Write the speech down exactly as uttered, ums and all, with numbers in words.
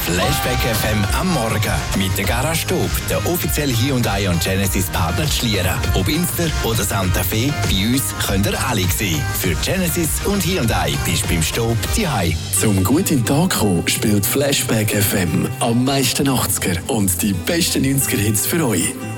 Flashback F M am Morgen mit der Garage Stub, der offizielle Hyundai und Genesis Partner zu Schlieren. Ob Inster oder Santa Fe, bei uns könnt ihr alle sehen. Für Genesis und Hyundai bist du beim Stub daheim. Zum gut in den Tag kommen, spielt Flashback F M am meisten achtziger und die besten neunziger Hits für euch.